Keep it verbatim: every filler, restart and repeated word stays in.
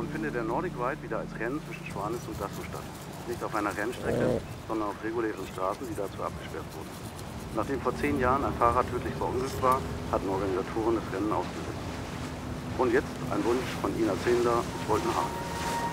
findet der Nordic Ride wieder als Rennen zwischen Schwanitz und Dassow statt. Nicht auf einer Rennstrecke, sondern auf regulären Straßen, die dazu abgesperrt wurden. Nachdem vor zehn Jahren ein Fahrer tödlich verunglückt war, hatten Organisatoren das Rennen ausgesetzt. Und jetzt ein Wunsch von Ina Zehnder aus Woltenhagen.